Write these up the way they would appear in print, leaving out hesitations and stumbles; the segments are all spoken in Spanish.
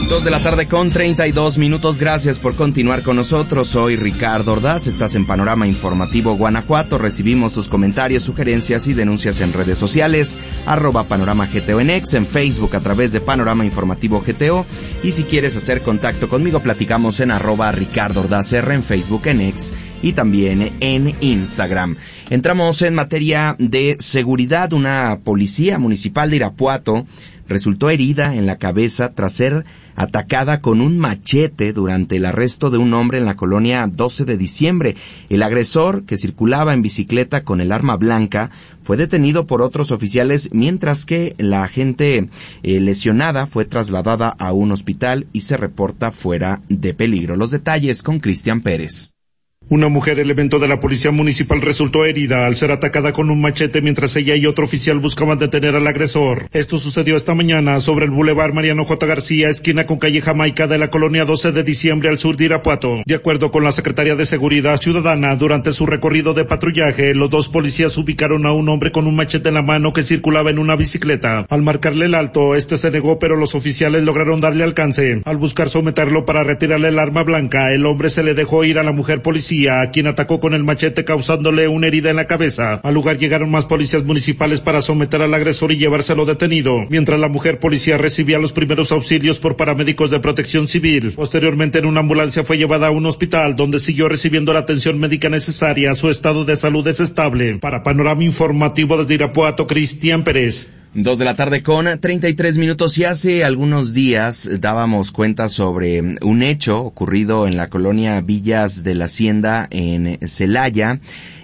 2:32 p.m. Gracias por continuar con nosotros. Soy Ricardo Ordaz. Estás en Panorama Informativo Guanajuato. Recibimos tus comentarios, sugerencias y denuncias en redes sociales. @Panorama GTO en X, en Facebook a través de Panorama Informativo GTO. Y si quieres hacer contacto conmigo, platicamos en @Ricardo Ordaz R, en Facebook, en X y también en Instagram. Entramos en materia de seguridad. Una policía municipal de Irapuato resultó herida en la cabeza tras ser atacada con un machete durante el arresto de un hombre en la colonia 12 de diciembre. El agresor, que circulaba en bicicleta con el arma blanca, fue detenido por otros oficiales, mientras que la agente lesionada fue trasladada a un hospital y se reporta fuera de peligro. Los detalles con Cristian Pérez. Una mujer elemento de la policía municipal resultó herida al ser atacada con un machete mientras ella y otro oficial buscaban detener al agresor. Esto sucedió esta mañana sobre el Boulevard Mariano J. García, esquina con calle Jamaica de la colonia 12 de diciembre al sur de Irapuato. De acuerdo con la Secretaría de Seguridad Ciudadana, durante su recorrido de patrullaje, los dos policías ubicaron a un hombre con un machete en la mano que circulaba en una bicicleta. Al marcarle el alto, este se negó, pero los oficiales lograron darle alcance. Al buscar someterlo para retirarle el arma blanca, el hombre se le dejó ir a la mujer policía, a quien atacó con el machete causándole una herida en la cabeza. Al lugar llegaron más policías municipales para someter al agresor y llevárselo detenido, mientras la mujer policía recibía los primeros auxilios por paramédicos de Protección Civil. Posteriormente, en una ambulancia fue llevada a un hospital donde siguió recibiendo la atención médica necesaria. Su estado de salud es estable. Para Panorama Informativo desde Irapuato, Cristian Pérez. 2:33 p.m. Y hace algunos días dábamos cuenta sobre un hecho ocurrido en la colonia Villas de la Hacienda en Celaya,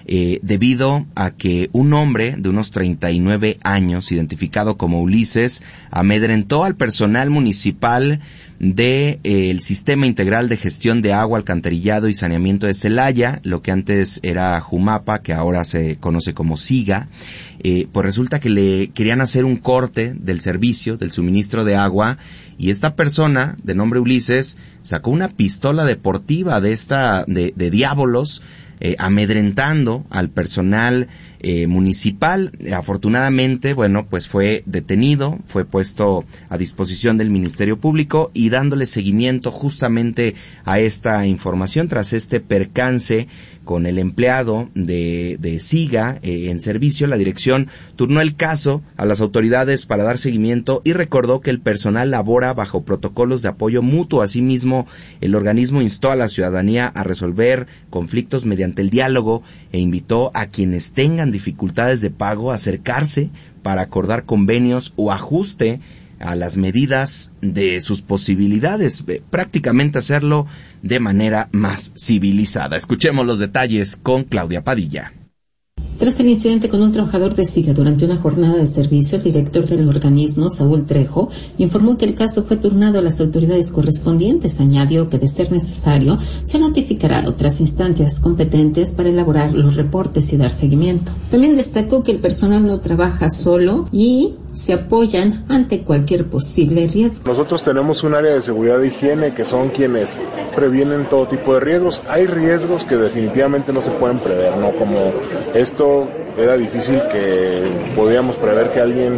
debido a que un hombre de unos 39 años, identificado como Ulises, amedrentó al personal municipal de el Sistema Integral de Gestión de Agua, Alcantarillado y Saneamiento de Celaya, lo que antes era Jumapa, que ahora se conoce como SIGA. Pues resulta que le querían hacer un corte del servicio, del suministro de agua, y esta persona, de nombre Ulises, sacó una pistola deportiva de diábolos, amedrentando al personal municipal. Afortunadamente, pues fue detenido, fue puesto a disposición del Ministerio Público y dándole seguimiento justamente a esta información tras este percance con el empleado de SIGA en servicio. La dirección turnó el caso a las autoridades para dar seguimiento y recordó que el personal labora bajo protocolos de apoyo mutuo. Asimismo, el organismo instó a la ciudadanía a resolver conflictos mediante el diálogo e invitó a quienes tengan dificultades de pago a acercarse para acordar convenios o ajuste a las medidas de sus posibilidades, prácticamente hacerlo de manera más civilizada. Escuchemos los detalles con Claudia Padilla. Tras el incidente con un trabajador de SIGA durante una jornada de servicio, el director del organismo, Saúl Trejo, informó que el caso fue turnado a las autoridades correspondientes. Añadió que, de ser necesario, se notificará a otras instancias competentes para elaborar los reportes y dar seguimiento. También destacó que el personal no trabaja solo y se apoyan ante cualquier posible riesgo. Nosotros tenemos un área de seguridad e higiene que son quienes previenen todo tipo de riesgos. Hay riesgos que definitivamente no se pueden prever, ¿no? Como esto era difícil que podíamos prever que alguien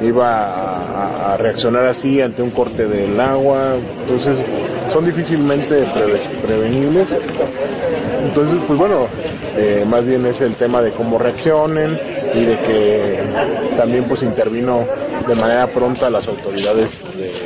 iba a reaccionar así ante un corte del agua. Entonces son difícilmente prevenibles. Entonces, pues bueno, más bien es el tema de cómo reaccionen y de que también pues intervino de manera pronta las autoridades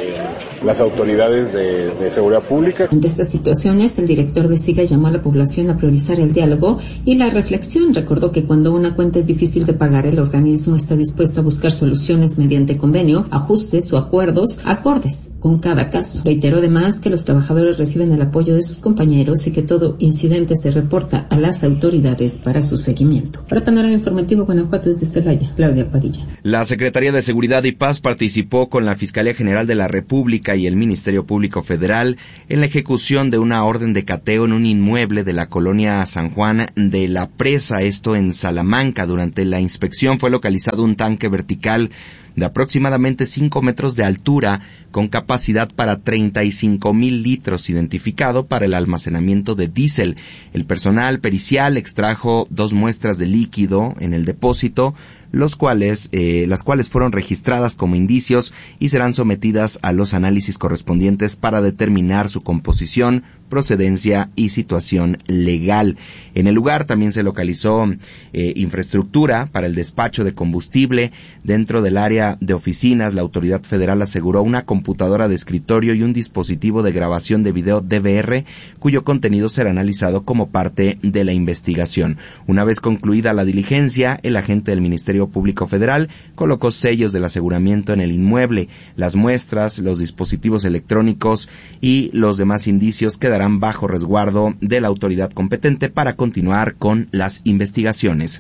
de seguridad pública. Ante estas situaciones, el director de SIGA llamó a la población a priorizar el diálogo y la reflexión. Recordó que cuando una cuenta es difícil de pagar, el organismo está dispuesto a buscar soluciones mediante convenio, ajustes o acuerdos acordes con cada caso. Reiteró además que los trabajadores reciben el apoyo de sus compañeros y que todo incidente se reporta a las autoridades para su seguimiento. Para Panorama Informativo Guanajuato, desde Celaya, Claudia Padilla. La Secretaría de Seguridad y Paz participó con la Fiscalía General de la República y el Ministerio Público Federal en la ejecución de una orden de cateo en un inmueble de la colonia San Juan de la Presa, esto en Salamanca. Durante la inspección fue localizado un tanque vertical de aproximadamente 5 metros de altura con capacidad para 35,000 litros, identificado para el almacenamiento de diésel. El personal pericial extrajo 2 muestras de líquido en el depósito, las cuales fueron registradas como indicios y serán sometidas a los análisis correspondientes para determinar su composición, procedencia y situación legal. En el lugar también se localizó infraestructura para el despacho de combustible. Dentro del área de oficinas, la autoridad federal aseguró una computadora de escritorio y un dispositivo de grabación de video DVR, cuyo contenido será analizado como parte de la investigación. Una vez concluida la diligencia, el agente del Ministerio Público Federal colocó sellos del aseguramiento en el inmueble. Las muestras, los dispositivos electrónicos y los demás indicios quedarán bajo resguardo de la autoridad competente para continuar con las investigaciones.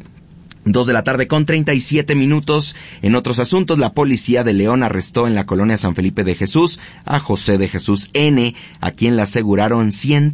2:37 p.m. En otros asuntos, la policía de León arrestó en la colonia San Felipe de Jesús a José de Jesús N., a quien le aseguraron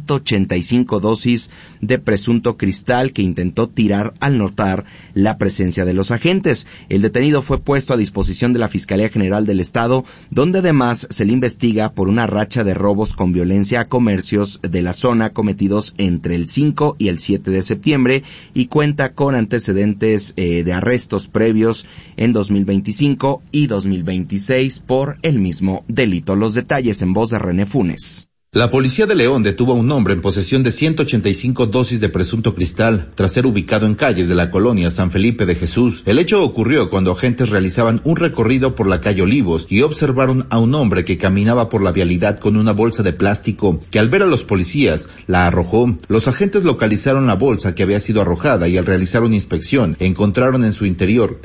185 dosis de presunto cristal que intentó tirar al notar la presencia de los agentes. El detenido fue puesto a disposición de la Fiscalía General del Estado, donde además se le investiga por una racha de robos con violencia a comercios de la zona cometidos entre el 5 y el 7 de septiembre y cuenta con antecedentes de arrestos previos en 2025 y 2026 por el mismo delito. Los detalles en voz de René Funes. La policía de León detuvo a un hombre en posesión de 185 dosis de presunto cristal, tras ser ubicado en calles de la colonia San Felipe de Jesús. El hecho ocurrió cuando agentes realizaban un recorrido por la calle Olivos y observaron a un hombre que caminaba por la vialidad con una bolsa de plástico, que al ver a los policías, la arrojó. Los agentes localizaron la bolsa que había sido arrojada y al realizar una inspección, encontraron en su interior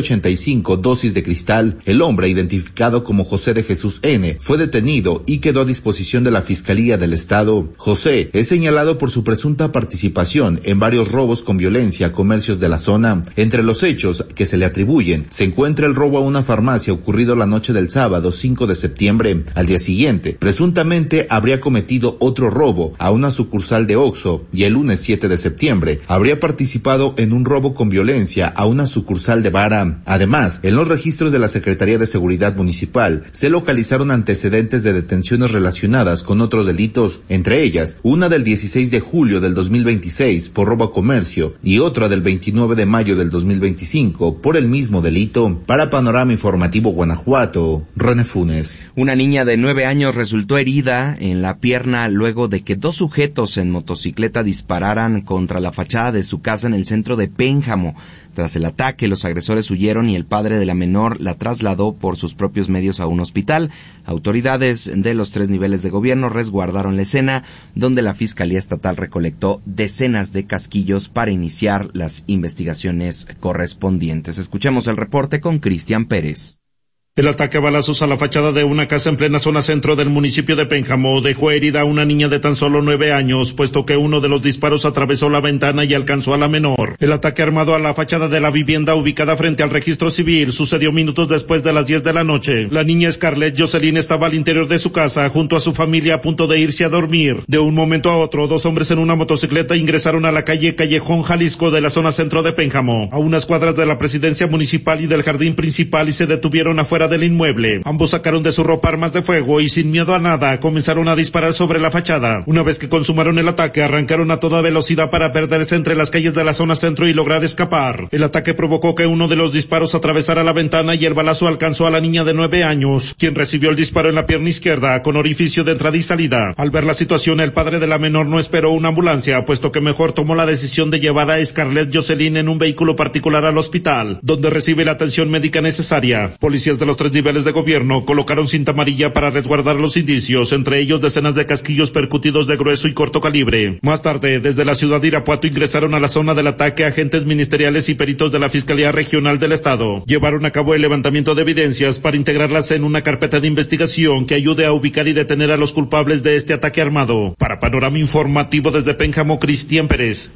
185 dosis de cristal. El hombre, identificado como José de Jesús N., fue detenido y quedó a disposición de la Fiscalía del Estado. José es señalado por su presunta participación en varios robos con violencia a comercios de la zona. Entre los hechos que se le atribuyen se encuentra el robo a una farmacia ocurrido la noche del sábado 5 de septiembre. Al día siguiente, presuntamente habría cometido otro robo a una sucursal de Oxxo y el lunes 7 de septiembre habría participado en un robo con violencia a una sucursal de Vara. Además, en los registros de la Secretaría de Seguridad Municipal se localizaron antecedentes de detenciones relacionadas con otros delitos, entre ellas una del 16 de julio del 2026 por robo a comercio y otra del 29 de mayo del 2025 por el mismo delito. Para Panorama Informativo Guanajuato, René Funes. Una niña de 9 años resultó herida en la pierna luego de que 2 sujetos en motocicleta dispararan contra la fachada de su casa en el centro de Pénjamo. Tras el ataque, los agresores huyeron y el padre de la menor la trasladó por sus propios medios a un hospital. Autoridades de los 3 niveles de gobierno resguardaron la escena, donde la Fiscalía Estatal recolectó decenas de casquillos para iniciar las investigaciones correspondientes. Escuchemos el reporte con Cristian Pérez. El ataque a balazos a la fachada de una casa en plena zona centro del municipio de Pénjamo dejó herida a una niña de tan solo 9 años, puesto que uno de los disparos atravesó la ventana y alcanzó a la menor. El ataque armado a la fachada de la vivienda ubicada frente al registro civil sucedió minutos después de las 10 de la noche. La niña Scarlett Jocelyn estaba al interior de su casa junto a su familia a punto de irse a dormir. De un momento a otro, 2 hombres en una motocicleta ingresaron a la calle Callejón Jalisco de la zona centro de Pénjamo, a unas cuadras de la presidencia municipal y del jardín principal, y se detuvieron afuera del inmueble. Ambos sacaron de su ropa armas de fuego y sin miedo a nada comenzaron a disparar sobre la fachada. Una vez que consumaron el ataque, arrancaron a toda velocidad para perderse entre las calles de la zona centro y lograr escapar. El ataque provocó que uno de los disparos atravesara la ventana y el balazo alcanzó a la niña de 9 años, quien recibió el disparo en la pierna izquierda con orificio de entrada y salida. Al ver la situación, el padre de la menor no esperó una ambulancia, puesto que mejor tomó la decisión de llevar a Scarlett Jocelyn en un vehículo particular al hospital, donde recibe la atención médica necesaria. Policías de los 3 niveles de gobierno colocaron cinta amarilla para resguardar los indicios, entre ellos decenas de casquillos percutidos de grueso y corto calibre. Más tarde, desde la ciudad de Irapuato ingresaron a la zona del ataque agentes ministeriales y peritos de la Fiscalía Regional del Estado. Llevaron a cabo el levantamiento de evidencias para integrarlas en una carpeta de investigación que ayude a ubicar y detener a los culpables de este ataque armado. Para Panorama Informativo desde Pénjamo, Cristian Pérez.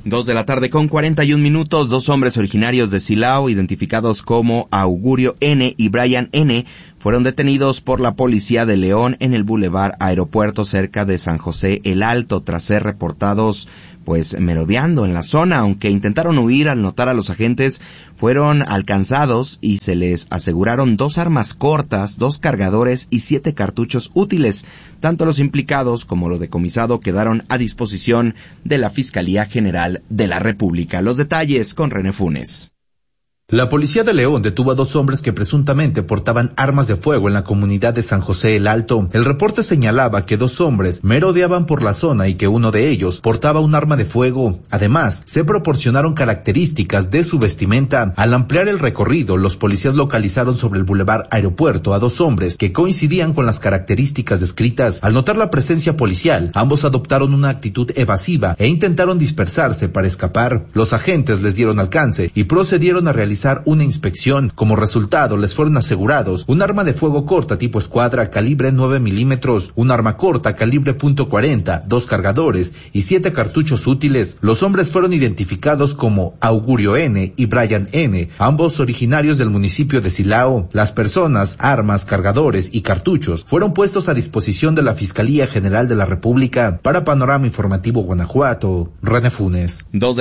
2:41 p.m, 2 hombres originarios de Silao, identificados como Augurio N. y Brian N., fueron detenidos por la policía de León en el Boulevard Aeropuerto cerca de San José el Alto tras ser reportados merodeando en la zona. Aunque intentaron huir, al notar a los agentes fueron alcanzados y se les aseguraron 2 armas cortas, 2 cargadores y 7 cartuchos útiles. Tanto los implicados como lo decomisado quedaron a disposición de la Fiscalía General de la República. Los detalles con René Funes. La policía de León detuvo a 2 hombres que presuntamente portaban armas de fuego en la comunidad de San José el Alto. El reporte señalaba que 2 hombres merodeaban por la zona y que uno de ellos portaba un arma de fuego. Además, se proporcionaron características de su vestimenta. Al ampliar el recorrido, los policías localizaron sobre el Boulevard Aeropuerto a 2 hombres que coincidían con las características descritas. Al notar la presencia policial, ambos adoptaron una actitud evasiva e intentaron dispersarse para escapar. Los agentes les dieron alcance y procedieron a realizar una inspección. Como resultado, les fueron asegurados un arma de fuego corta tipo escuadra calibre 9 milímetros, un arma corta calibre .40, 2 cargadores y 7 cartuchos útiles. Los hombres fueron identificados como Augurio N. y Brian N., ambos originarios del municipio de Silao. Las personas, armas, cargadores y cartuchos fueron puestos a disposición de la Fiscalía General de la República. Para Panorama Informativo Guanajuato, René Funes.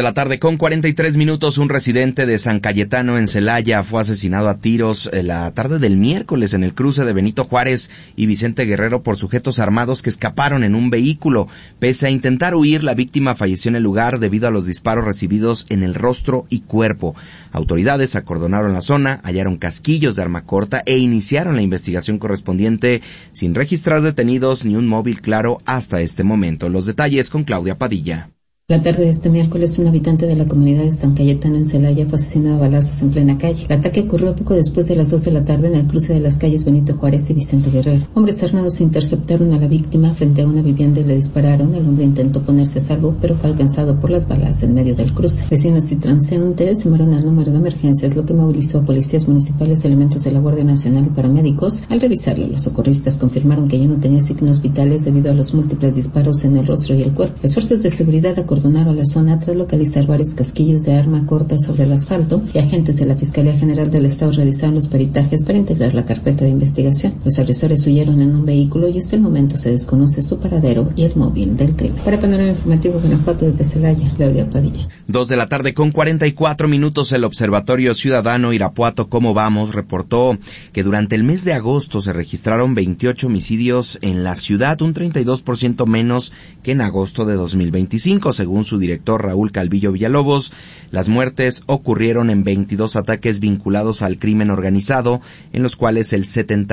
2:43 p.m, un residente de San Cayetano en Celaya fue asesinado a tiros la tarde del miércoles en el cruce de Benito Juárez y Vicente Guerrero por sujetos armados que escaparon en un vehículo. Pese a intentar huir, la víctima falleció en el lugar debido a los disparos recibidos en el rostro y cuerpo. Autoridades acordonaron la zona, hallaron casquillos de arma corta e iniciaron la investigación correspondiente sin registrar detenidos ni un móvil claro hasta este momento. Los detalles con Claudia Padilla. La tarde de este miércoles, un habitante de la comunidad de San Cayetano en Celaya fue asesinado a balazos en plena calle. El ataque ocurrió poco después de las 2 de la tarde en el cruce de las calles Benito Juárez y Vicente Guerrero. Hombres armados interceptaron a la víctima frente a una vivienda y le dispararon. El hombre intentó ponerse a salvo, pero fue alcanzado por las balas en medio del cruce. Vecinos y transeúntes llamaron al número de emergencias, lo que movilizó a policías municipales, elementos de la Guardia Nacional y paramédicos. Al revisarlo, los socorristas confirmaron que ya no tenía signos vitales debido a los múltiples disparos en el rostro y el cuerpo. Las fuerzas de seguridad acordonaron la zona tras localizar varios casquillos de arma corta sobre el asfalto y agentes de la Fiscalía General del Estado realizaron los peritajes para integrar la carpeta de investigación. Los agresores huyeron en un vehículo y hasta el momento se desconoce su paradero y el móvil del crimen. Para Panorama Informativo Guanajuato desde Celaya, Claudia Padilla. 2:44 p.m, el Observatorio Ciudadano Irapuato ¿Cómo Vamos? Reportó que durante el mes de agosto se registraron 28 homicidios en la ciudad, un 32% menos que en agosto de 2025, según su director Raúl Calvillo Villalobos. Las muertes ocurrieron en 22 ataques vinculados al crimen organizado, en los cuales el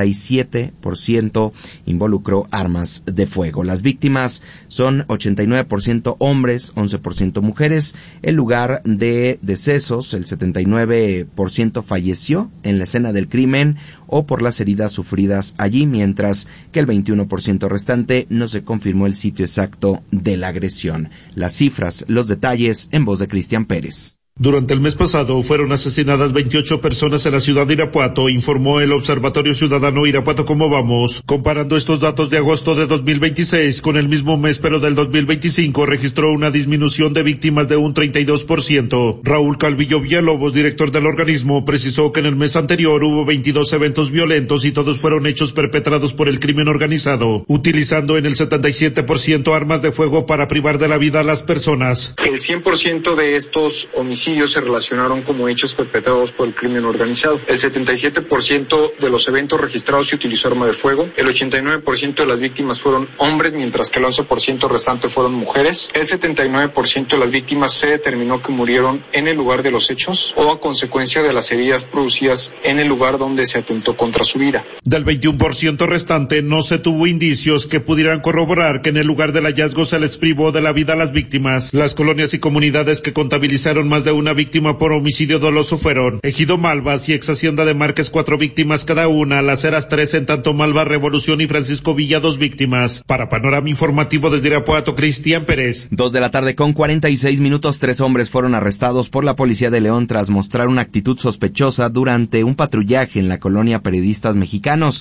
77% involucró armas de fuego. Las víctimas son 89% hombres, 11% mujeres. El lugar de decesos, el 79% falleció en la escena del crimen o por las heridas sufridas allí, mientras que el 21% restante no se confirmó el sitio exacto de la agresión. Las cifras, los detalles en voz de Cristian Pérez. Durante el mes pasado fueron asesinadas 28 personas en la ciudad de Irapuato, informó el Observatorio Ciudadano Irapuato ¿Cómo Vamos? Comparando estos datos de agosto de 2026 con el mismo mes pero del 2025, registró una disminución de víctimas de un 32%. Raúl Calvillo Villalobos, director del organismo, precisó que en el mes anterior hubo 22 eventos violentos y todos fueron hechos perpetrados por el crimen organizado, utilizando en el 77% armas de fuego para privar de la vida a las personas. El 100% de estos homicidios se relacionaron como hechos perpetrados por el crimen organizado. El 77% de los eventos registrados se utilizó arma de fuego. El 89% de las víctimas fueron hombres, mientras que el 11% restante fueron mujeres. El 79% de las víctimas se determinó que murieron en el lugar de los hechos o a consecuencia de las heridas producidas en el lugar donde se atentó contra su vida. Del 21% restante no se tuvo indicios que pudieran corroborar que en el lugar del hallazgo se les privó de la vida a las víctimas. Las colonias y comunidades que contabilizaron más de una víctima por homicidio doloso fueron Ejido Malvas y ex Hacienda de Márquez, 4 víctimas cada una, Las Heras 3, en tanto Malva, Revolución y Francisco Villa 2 víctimas. Para Panorama Informativo desde Irapuato, Cristian Pérez. 2:46 p.m, 3 hombres fueron arrestados por la policía de León tras mostrar una actitud sospechosa durante un patrullaje en la colonia Periodistas Mexicanos.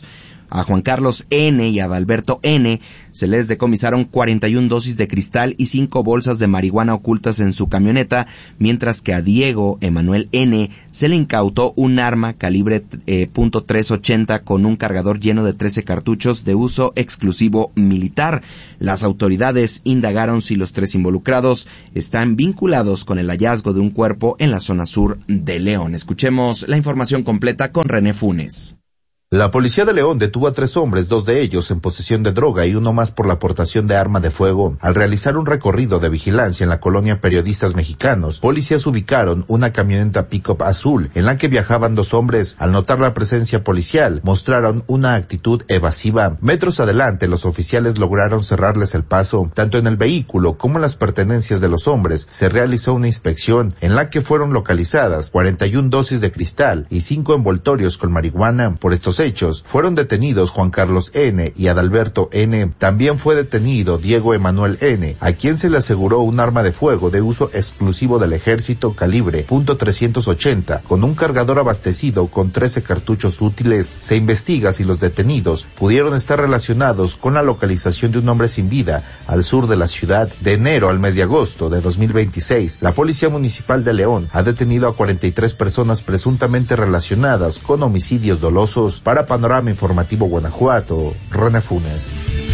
A Juan Carlos N. y a Adalberto N. se les decomisaron 41 dosis de cristal y 5 bolsas de marihuana ocultas en su camioneta, mientras que a Diego Emanuel N. se le incautó un arma calibre .380 con un cargador lleno de 13 cartuchos de uso exclusivo militar. Las autoridades indagaron si los 3 involucrados están vinculados con el hallazgo de un cuerpo en la zona sur de León. Escuchemos la información completa con René Funes. La policía de León detuvo a 3 hombres, 2 de ellos en posesión de droga y uno más por la aportación de arma de fuego. Al realizar un recorrido de vigilancia en la colonia Periodistas Mexicanos, policías ubicaron una camioneta pick-up azul en la que viajaban 2 hombres. Al notar la presencia policial, mostraron una actitud evasiva. Metros adelante, los oficiales lograron cerrarles el paso. Tanto en el vehículo como en las pertenencias de los hombres, se realizó una inspección en la que fueron localizadas 41 dosis de cristal y 5 envoltorios con marihuana. Por estos hechos, fueron detenidos Juan Carlos N. y Adalberto N. También fue detenido Diego Emanuel N., a quien se le aseguró un arma de fuego de uso exclusivo del ejército calibre .380, con un cargador abastecido con 13 cartuchos útiles. Se investiga si los detenidos pudieron estar relacionados con la localización de un hombre sin vida al sur de la ciudad. De enero al mes de agosto de 2026, la Policía Municipal de León ha detenido a 43 personas presuntamente relacionadas con homicidios dolosos. Para Panorama Informativo Guanajuato, René Funes.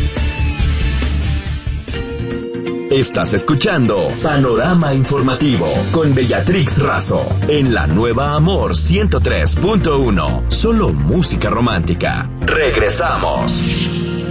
Estás escuchando Panorama Informativo con Beatrix Razo en la Nueva Amor 103.1. Solo música romántica. Regresamos.